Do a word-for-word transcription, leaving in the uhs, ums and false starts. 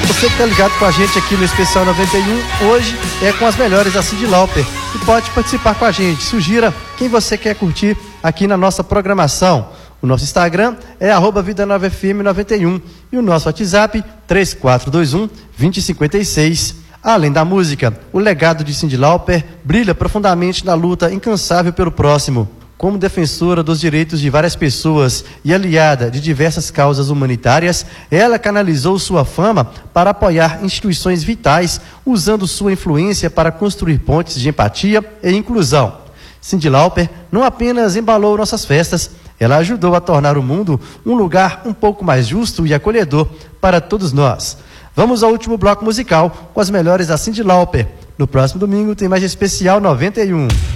Você que tá ligado com a gente aqui no Especial noventa e um, hoje é com as melhores da Cyndi Lauper. E pode participar com a gente, sugira quem você quer curtir aqui na nossa programação. O nosso Instagram é arroba Vida Nova F M noventa e um e o nosso WhatsApp três quatro dois um, dois zero cinco seis. Além da música, o legado de Cyndi Lauper brilha profundamente na luta incansável pelo próximo. Como defensora dos direitos de várias pessoas e aliada de diversas causas humanitárias, ela canalizou sua fama para apoiar instituições vitais, usando sua influência para construir pontes de empatia e inclusão. Cyndi Lauper não apenas embalou nossas festas, ela ajudou a tornar o mundo um lugar um pouco mais justo e acolhedor para todos nós. Vamos ao último bloco musical com as melhores da Cyndi Lauper. No próximo domingo tem mais Especial noventa e um.